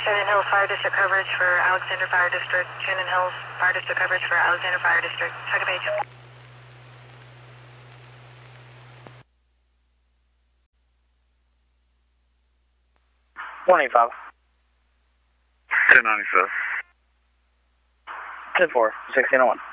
Shannon Hills Fire District coverage for Alexander Fire District. Shannon Hills Fire District coverage for Alexander Fire District. Second page. Morning, 5. 1097. 10-4, 1601.